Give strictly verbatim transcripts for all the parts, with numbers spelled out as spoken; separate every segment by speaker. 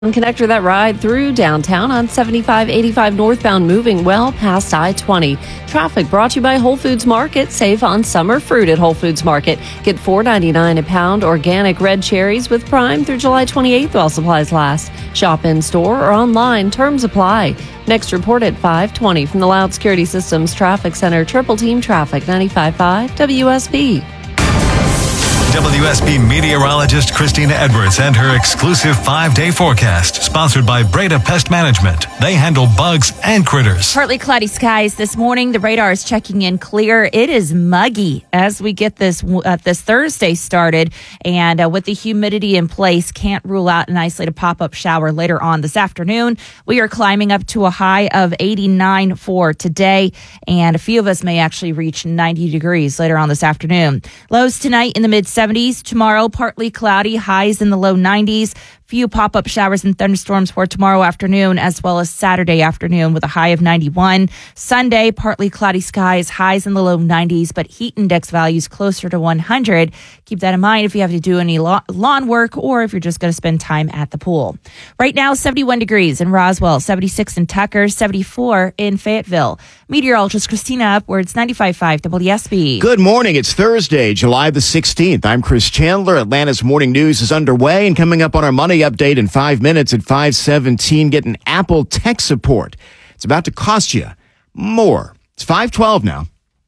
Speaker 1: Connector that ride through downtown on seventy-five eighty-five northbound moving well past I twenty. Traffic brought to you by Whole Foods Market. Save on summer fruit at Whole Foods Market. Get four ninety-nine a pound organic red cherries with Prime through July twenty-eighth while supplies last. Shop in store or online. Terms apply. Next report at five twenty from the Loud Security Systems Traffic Center. Triple Team Traffic ninety-five point five W S B.
Speaker 2: W S B meteorologist Christina Edwards and her exclusive five-day forecast, sponsored by Breda Pest Management. They handle bugs and critters.
Speaker 3: Partly cloudy skies this morning. The radar is checking in clear. It is muggy as we get this uh, this Thursday started, and uh, with the humidity in place, can't rule out an isolated pop-up shower later on this afternoon. We are climbing up to a high of eighty-nine for today, and a few of us may actually reach ninety degrees later on this afternoon. Lows tonight in the mid seventies. Tomorrow, partly cloudy, highs in the low nineties. Few pop-up showers and thunderstorms for tomorrow afternoon, as well as Saturday afternoon with a high of ninety-one. Sunday, partly cloudy skies, highs in the low nineties, but heat index values closer to one hundred. Keep that in mind if you have to do any lawn work or if you're just going to spend time at the pool. Right now, seventy-one degrees in Roswell, seventy-six in Tucker, seventy-four in Fayetteville. Meteorologist Christina Upwards, ninety-five point five W S B.
Speaker 4: Good morning. It's Thursday, July the sixteenth. I'm Chris Chandler. Atlanta's morning news is underway, and coming up on our Money Update in five minutes at five seventeen, get an Apple tech support. It's about to cost you more. It's five twelve now.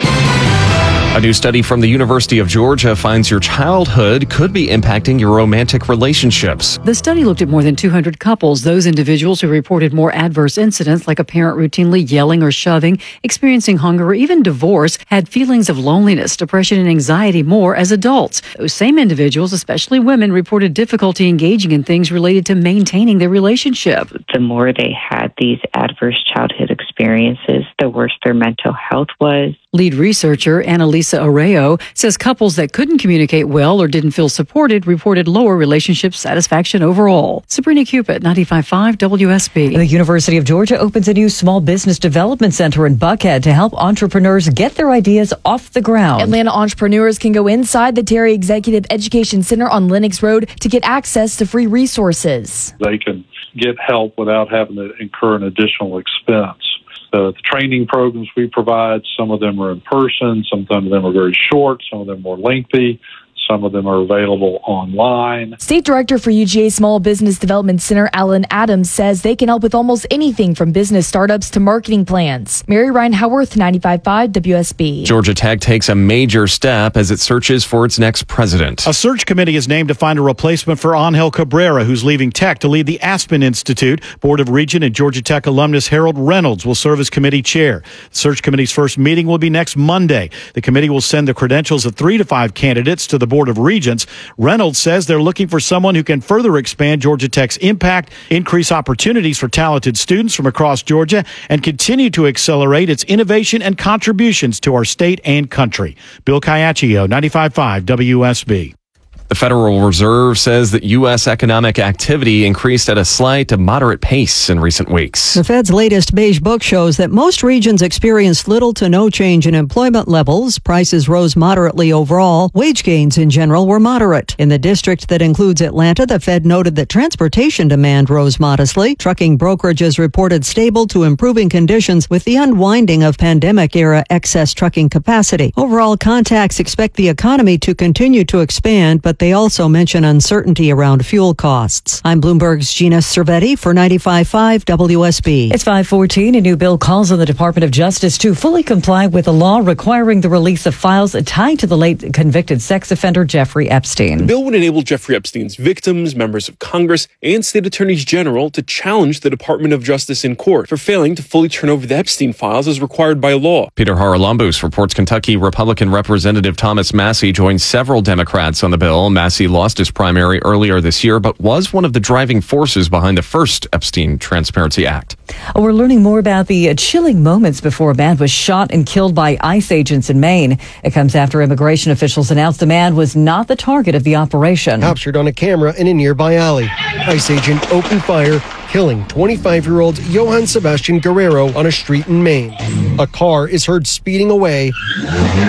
Speaker 5: A new study from the University of Georgia finds your childhood could be impacting your romantic relationships.
Speaker 6: The study looked at more than two hundred couples. Those individuals who reported more adverse incidents, like a parent routinely yelling or shoving, experiencing hunger, or even divorce, had feelings of loneliness, depression, and anxiety more as adults. Those same individuals, especially women, reported difficulty engaging in things related to maintaining their relationship.
Speaker 7: The more they had these adverse childhood experiences, the worse their mental health was.
Speaker 6: Lead researcher Annalisa Arreo says couples that couldn't communicate well or didn't feel supported reported lower relationship satisfaction overall. Sabrina Cupid, ninety-five point five W S B.
Speaker 8: The University of Georgia opens a new small business development center in Buckhead to help entrepreneurs get their ideas off the ground.
Speaker 9: Atlanta entrepreneurs can go inside the Terry Executive Education Center on Lenox Road to get access to free resources.
Speaker 10: They can get help without having to incur an additional expense. The, the training programs we provide, some of them are in person, some of them are very short, some of them more lengthy. Some of them are available online.
Speaker 9: State Director for U G A Small Business Development Center, Alan Adams, says they can help with almost anything from business startups to marketing plans. Mary Ryan Howarth, ninety-five point five W S B.
Speaker 5: Georgia Tech takes a major step as it searches for its next president.
Speaker 11: A search committee is named to find a replacement for Angel Cabrera, who's leaving Tech to lead the Aspen Institute. Board of Regent and Georgia Tech alumnus Harold Reynolds will serve as committee chair. The search committee's first meeting will be next Monday. The committee will send the credentials of three to five candidates to the Board of Regents. Reynolds says they're looking for someone who can further expand Georgia Tech's impact, increase opportunities for talented students from across Georgia, and continue to accelerate its innovation and contributions to our state and country. Bill Caiaccio, ninety-five point five W S B.
Speaker 5: The Federal Reserve says that U S economic activity increased at a slight to moderate pace in recent weeks.
Speaker 8: The Fed's latest beige book shows that most regions experienced little to no change in employment levels. Prices rose moderately overall. Wage gains in general were moderate. In the district that includes Atlanta, the Fed noted that transportation demand rose modestly. Trucking brokerages reported stable to improving conditions with the unwinding of pandemic-era excess trucking capacity. Overall, contacts expect the economy to continue to expand, but they also mention uncertainty around fuel costs. I'm Bloomberg's Gina Cervetti for ninety-five point five W S B. It's five fourteen. A new bill calls on the Department of Justice to fully comply with a law requiring the release of files tied to the late convicted sex offender Jeffrey Epstein.
Speaker 12: The bill would enable Jeffrey Epstein's victims, members of Congress, and state attorneys general to challenge the Department of Justice in court for failing to fully turn over the Epstein files as required by law.
Speaker 5: Peter Haralambous reports Kentucky Republican Representative Thomas Massie joined several Democrats on the bill. Massie lost his primary earlier this year, but was one of the driving forces behind the first Epstein Transparency Act.
Speaker 8: We're learning more about the chilling moments before a man was shot and killed by ICE agents in Maine. It comes after immigration officials announced the man was not the target of the operation.
Speaker 13: Captured on a camera in a nearby alley. ICE agent opened fire, killing twenty-five-year-old Johann Sebastian Guerrero on a street in Maine. A car is heard speeding away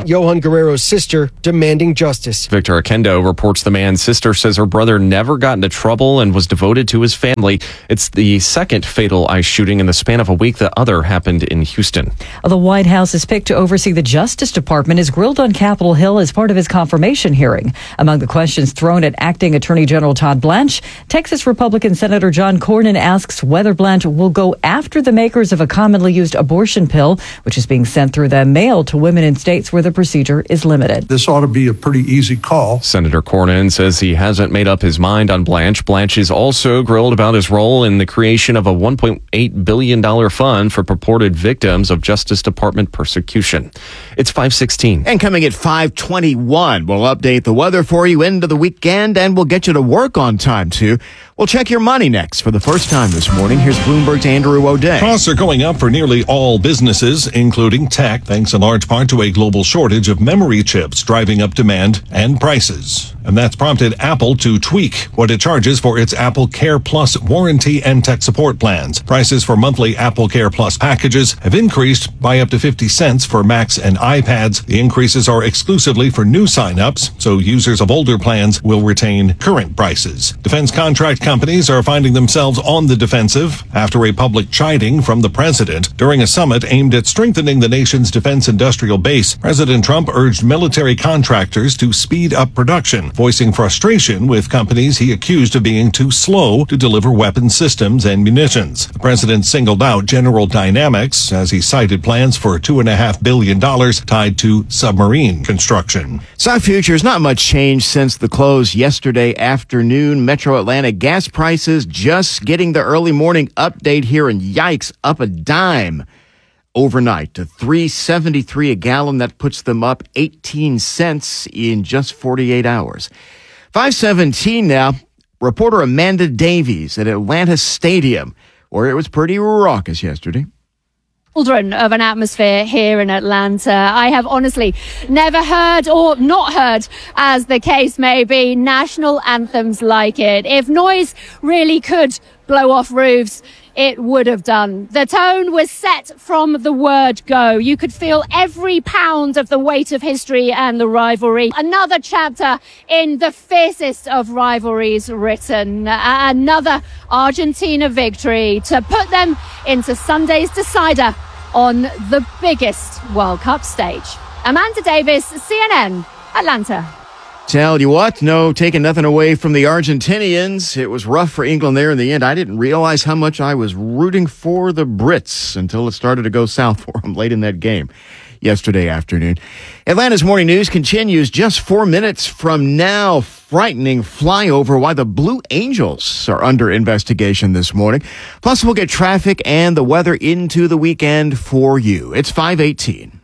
Speaker 13: Johan Guerrero's sister, demanding justice.
Speaker 5: Victor Oquendo reports the man's sister says her brother never got into trouble and was devoted to his family. It's the second fatal ICE shooting in the span of a week. The other happened in Houston.
Speaker 6: The White House is picked to oversee the Justice Department is grilled on Capitol Hill as part of his confirmation hearing. Among the questions thrown at acting Attorney General Todd Blanche, Texas Republican Senator John Cornyn asks whether Blanche will go after the makers of a commonly used abortion pill, which is being sent through the mail to women in states where the procedure is limited.
Speaker 14: This ought to be a pretty easy call.
Speaker 5: Senator Cornyn says he hasn't made up his mind on Blanche. Blanche is also grilled about his role in the creation of a one point eight billion dollars fund for purported victims of Justice Department persecution. It's five sixteen.
Speaker 4: And coming at five twenty-one, we'll update the weather for you into the weekend, and we'll get you to work on time, too. We'll check your money next. For the first time this morning, here's Bloomberg's Andrew O'Day.
Speaker 15: Costs are going up for nearly all businesses, including tech, thanks in large part to a global shortage of memory chips, driving up demand and prices. And that's prompted Apple to tweak what it charges for its Apple Care Plus warranty and tech support plans. Prices for monthly Apple Care Plus packages have increased by up to fifty cents for Macs and iPads. The increases are exclusively for new signups, so users of older plans will retain current prices. Defense contract companies are finding themselves on the defensive after a public chiding from the president. During a summit aimed at strengthening the nation's defense industrial base, President Trump urged military contractors to speed up production, voicing frustration with companies he accused of being too slow to deliver weapon systems and munitions. The president singled out General Dynamics as he cited plans for two point five billion dollars tied to submarine construction.
Speaker 4: Stock futures, not much change since the close yesterday afternoon. Metro Atlanta gas prices just getting the early morning update here, and yikes, up a dime overnight to three seventy-three a gallon. That puts them up eighteen cents in just forty-eight hours. five seventeen now. Reporter Amanda Davies at Atlanta Stadium, where it was pretty raucous yesterday.
Speaker 16: Cauldron of an atmosphere here in Atlanta. I have honestly never heard, or not heard, as the case may be, national anthems like it. If noise really could blow off roofs, it would have done. The tone was set from the word go. You could feel every pound of the weight of history and the rivalry. Another chapter in the fiercest of rivalries written. Another Argentina victory to put them into Sunday's decider on the biggest World Cup stage. Amanda Davis, C N N, Atlanta.
Speaker 4: Tell you what, no taking nothing away from the Argentinians. It was rough for England there in the end. I didn't realize how much I was rooting for the Brits until it started to go south for them late in that game yesterday afternoon. Atlanta's Morning News continues just four minutes from now. Frightening flyover why the Blue Angels are under investigation this morning. Plus, we'll get traffic and the weather into the weekend for you. It's five eighteen.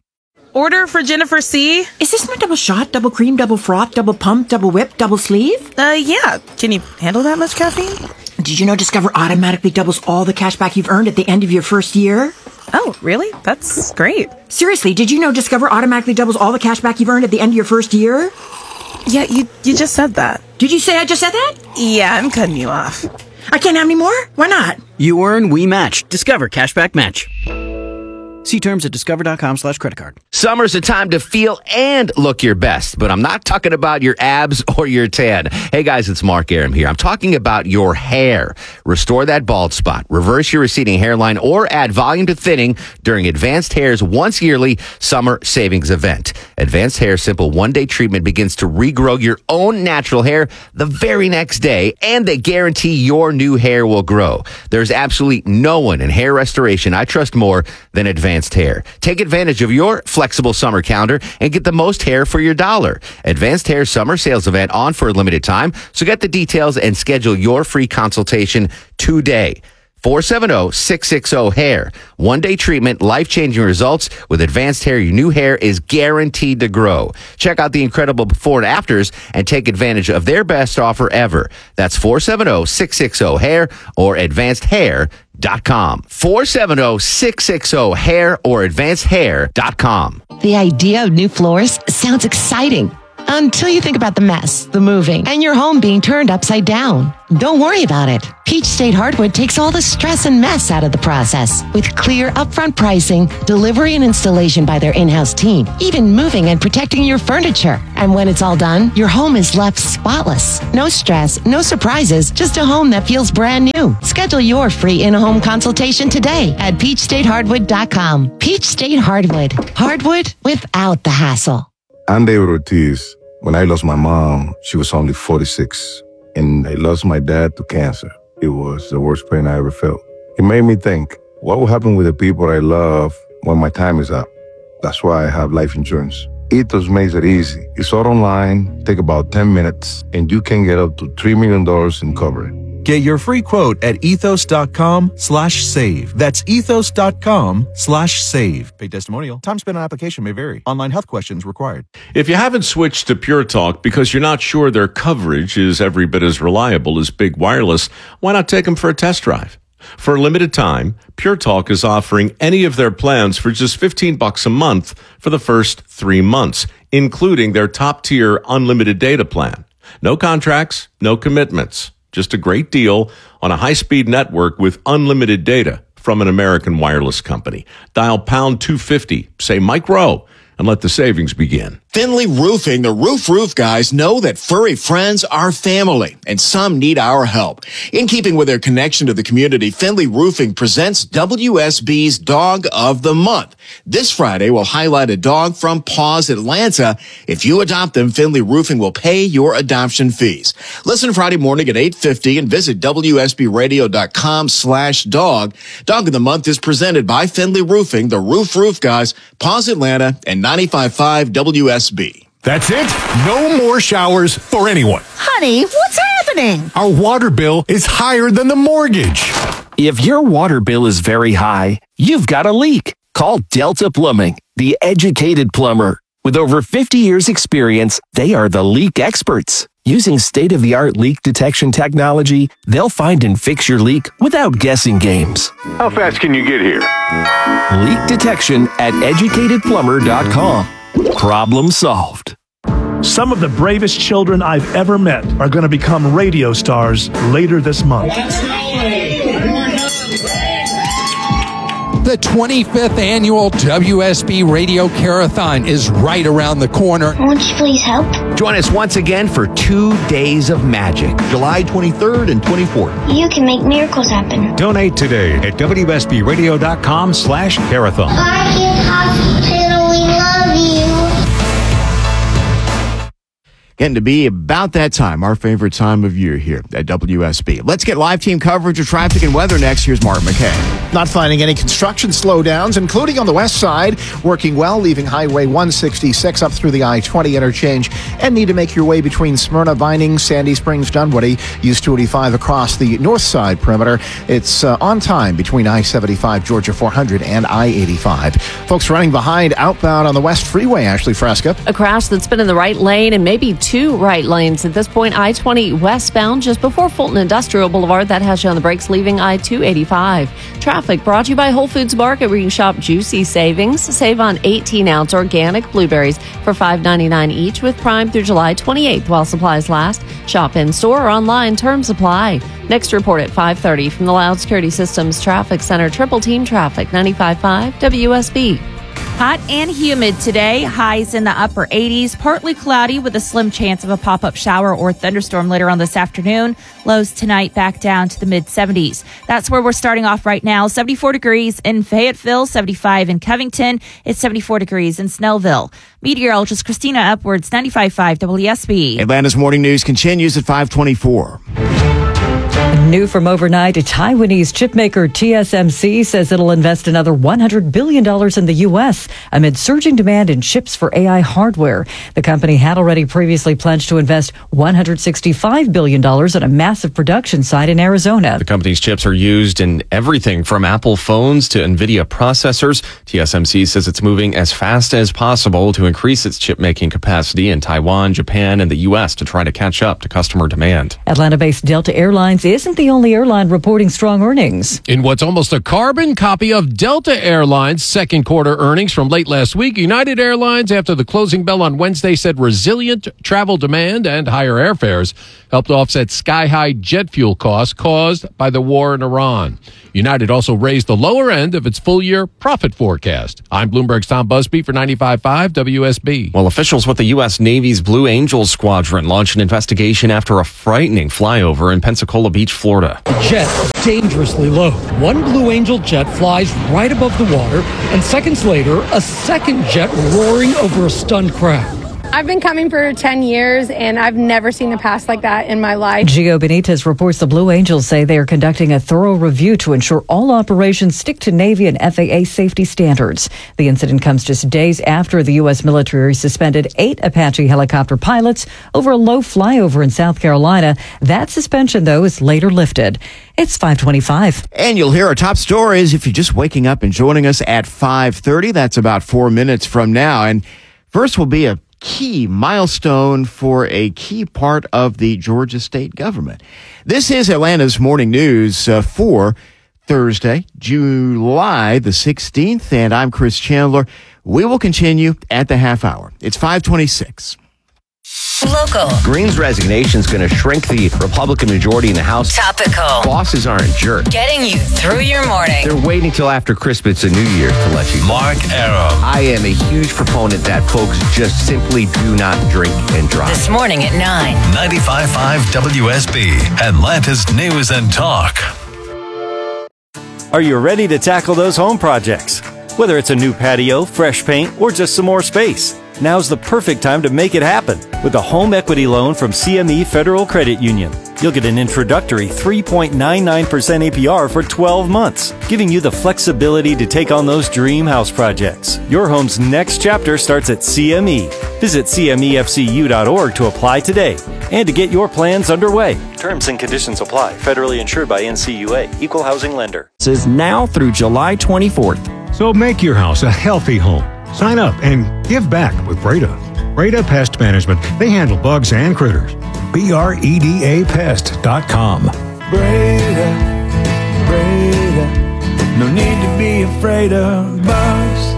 Speaker 17: Order for Jennifer C.
Speaker 18: Is this my double shot, double cream, double froth, double pump, double whip, double sleeve?
Speaker 17: Uh, yeah. Can you handle that much caffeine?
Speaker 18: Did you know Discover automatically doubles all the cash back you've earned at the end of your first year?
Speaker 17: Oh, really? That's great.
Speaker 18: Seriously, did you know Discover automatically doubles all the cash back you've earned at the end of your first year?
Speaker 17: Yeah, you you just said that.
Speaker 18: Did you say I just said that?
Speaker 17: Yeah, I'm cutting you off.
Speaker 18: I can't have any more? Why not?
Speaker 19: You earn, we match. Discover Cashback Match. See terms at discover.com slash credit card.
Speaker 20: Summer's a time to feel and look your best, but I'm not talking about your abs or your tan. Hey guys, it's Mark Aram here. I'm talking about your hair. Restore that bald spot, reverse your receding hairline, or add volume to thinning during Advanced Hair's once yearly summer savings event. Advanced Hair's simple one-day treatment begins to regrow your own natural hair the very next day, and they guarantee your new hair will grow. There's absolutely no one in hair restoration I trust more than Advanced Hair. Take advantage of your flexible summer calendar and get the most hair for your dollar. Advanced Hair summer sales event on for a limited time, so get the details and schedule your free consultation today. four seven zero, six six zero, hair. One-day treatment, life-changing results. With Advanced Hair, your new hair is guaranteed to grow. Check out the incredible before and afters and take advantage of their best offer ever. That's four seven zero, six six zero, hair or advanced hair dot com. four seven zero, six six zero, hair or advanced hair dot com.
Speaker 21: The idea of new floors sounds exciting. Until you think about the mess, the moving, and your home being turned upside down. Don't worry about it. Peach State Hardwood takes all the stress and mess out of the process. With clear upfront pricing, delivery and installation by their in-house team, even moving and protecting your furniture. And when it's all done, your home is left spotless. No stress, no surprises, just a home that feels brand new. Schedule your free in-home consultation today at peach state hardwood dot com. Peach State Hardwood. Hardwood without the hassle.
Speaker 22: I'm David Ortiz. When I lost my mom, she was only forty-six. And I lost my dad to cancer. It was the worst pain I ever felt. It made me think, what will happen with the people I love when my time is up? That's why I have life insurance. Ethos makes it easy. It's all online, take about ten minutes, and you can get up to three million dollars in coverage.
Speaker 23: Get your free quote at ethos.com slash save. That's ethos.com slash save. Paid testimonial. Time spent on application may vary. Online health questions required.
Speaker 24: If you haven't switched to Pure Talk because you're not sure their coverage is every bit as reliable as Big Wireless, why not take them for a test drive? For a limited time, Pure Talk is offering any of their plans for just fifteen bucks a month for the first three months, including their top-tier unlimited data plan. No contracts, no commitments. Just a great deal on a high-speed network with unlimited data from an American wireless company. Dial pound two fifty, say Mike Rowe, and let the savings begin.
Speaker 4: Finley Roofing, the Roof Roof guys, know that furry friends are family, and some need our help. In keeping with their connection to the community, Finley Roofing presents W S B's Dog of the Month. This Friday, we'll highlight a dog from Paws Atlanta. If you adopt them, Finley Roofing will pay your adoption fees. Listen Friday morning at eight fifty and visit W S B radio dot com slash dog. Dog of the Month is presented by Finley Roofing, the Roof Roof guys, Paws Atlanta, and ninety-five point five W S B.
Speaker 25: That's it. No more showers for anyone.
Speaker 26: Honey, what's happening?
Speaker 25: Our water bill is higher than the mortgage.
Speaker 27: If your water bill is very high, you've got a leak. Call Delta Plumbing, the educated plumber. With over fifty years experience, they are the leak experts. Using state-of-the-art leak detection technology, they'll find and fix your leak without guessing games.
Speaker 25: How fast can you get here?
Speaker 27: Leak detection at educated plumber dot com. Problem solved.
Speaker 28: Some of the bravest children I've ever met are going to become radio stars later this month.
Speaker 29: The twenty-fifth annual W S B Radio Carathon is right around the corner.
Speaker 30: Won't you please help?
Speaker 20: Join us once again for two days of magic, July twenty-third and twenty-fourth.
Speaker 30: You can make miracles happen.
Speaker 25: Donate today at W S B radio dot com slash carathon.
Speaker 30: Parkins Hospital, we love you.
Speaker 4: Getting to be about that time, our favorite time of year here at W S B. Let's get live team coverage of traffic and weather next. Here's Mark McKay.
Speaker 31: Not finding any construction slowdowns, including on the west side. Working well, leaving Highway one sixty-six up through the I twenty interchange. And need to make your way between Smyrna, Vining, Sandy Springs, Dunwoody. Use two eighty-five across the north side perimeter. It's uh, on time between I seventy-five, Georgia four hundred, and I eighty-five. Folks running behind outbound on the West Freeway, Ashley Fresca.
Speaker 1: A crash that's been in the right lane and maybe two right lanes at this point. I twenty westbound just before Fulton Industrial Boulevard. That has you on the brakes leaving I two eighty-five. Traffic brought to you by Whole Foods Market, where you can shop juicy savings. Save on eighteen ounce organic blueberries for five ninety-nine each with Prime through July twenty-eighth while supplies last. Shop in store or online. Terms apply. Next report at five thirty from the Loud Security Systems Traffic Center. Triple Team Traffic, ninety-five point five W S B.
Speaker 3: Hot and humid today. Highs in the upper eighties. Partly cloudy with a slim chance of a pop-up shower or thunderstorm later on this afternoon. Lows tonight back down to the mid seventies. That's where we're starting off right now. seventy-four degrees in Fayetteville, seventy-five in Covington. It's seventy-four degrees in Snellville. Meteorologist Christina Upwards, ninety-five point five W S B.
Speaker 4: Atlanta's morning news continues at five twenty-four.
Speaker 8: New from overnight, Taiwanese chipmaker T S M C says it'll invest another one hundred billion dollars in the U S amid surging demand in chips for A I hardware. The company had already previously pledged to invest one hundred sixty-five billion dollars at a massive production site in Arizona.
Speaker 5: The company's chips are used in everything from Apple phones to NVIDIA processors. T S M C says it's moving as fast as possible to increase its chip-making capacity in Taiwan, Japan, and the U S to try to catch up to customer demand.
Speaker 8: Atlanta-based Delta Airlines is isn't the only airline reporting strong earnings.
Speaker 2: In what's almost a carbon copy of Delta Airlines' second quarter earnings from late last week, United Airlines, after the closing bell on Wednesday, said resilient travel demand and higher airfares helped offset sky-high jet fuel costs caused by the war in Iran. United also raised the lower end of its full-year profit forecast. I'm Bloomberg's Tom Busby for ninety-five point five W S B.
Speaker 5: Well, officials with the U S. Navy's Blue Angels Squadron launched an investigation after a frightening flyover in Pensacola Beach, Florida.
Speaker 6: The jet dangerously low. One Blue Angel jet flies right above the water, and seconds later, a second jet roaring over a stunned crowd.
Speaker 7: I've been coming for ten years, and I've never seen a pass like that in my life.
Speaker 8: Gio Benitez reports the Blue Angels say they are conducting a thorough review to ensure all operations stick to Navy and F A A safety standards. The incident comes just days after the U S military suspended eight Apache helicopter pilots over a low flyover in South Carolina. That suspension, though, is later lifted. It's five twenty-five.
Speaker 4: And you'll hear our top stories if you're just waking up and joining us at five thirty. That's about four minutes from now. And first will be a key milestone for a key part of the Georgia state government. This is Atlanta's Morning News uh, for Thursday, July the sixteenth, and I'm Chris Chandler. We will continue at the half hour. It's five twenty-six.
Speaker 9: Local.
Speaker 20: Green's resignation is going to shrink the Republican majority in the House.
Speaker 9: Topical.
Speaker 20: Bosses aren't jerks.
Speaker 9: Getting you through your morning.
Speaker 20: They're waiting till after Christmas and New Year's to let you know.
Speaker 9: Mark Arum.
Speaker 20: I am a huge proponent that folks just simply do not drink and drive.
Speaker 9: This morning at nine.
Speaker 10: ninety-five point five W S B, Atlanta's News and Talk.
Speaker 11: Are you ready to tackle those home projects? Whether it's a new patio, fresh paint, or just some more space, now's the perfect time to make it happen with a home equity loan from C M E Federal Credit Union. You'll get an introductory three point nine nine percent A P R for twelve months, giving you the flexibility to take on those dream house projects. Your home's next chapter starts at C M E. Visit C M E F C U dot org to apply today and to get your plans underway. Terms and conditions apply. Federally insured by N C U A. Equal housing lender.
Speaker 12: This is now through July twenty-fourth.
Speaker 25: So make your house a healthy home. Sign up and give back with Breda. Breda Pest Management. They handle bugs and critters. B R E D A pest dot com.
Speaker 13: Breda, Breda. No need to be afraid of bugs.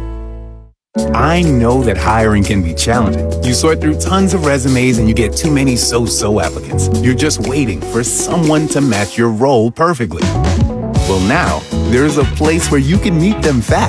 Speaker 14: I know that hiring can be challenging. You sort through tons of resumes and you get too many so-so applicants. You're just waiting for someone to match your role perfectly. Well, now, there's a place where you can meet them fast.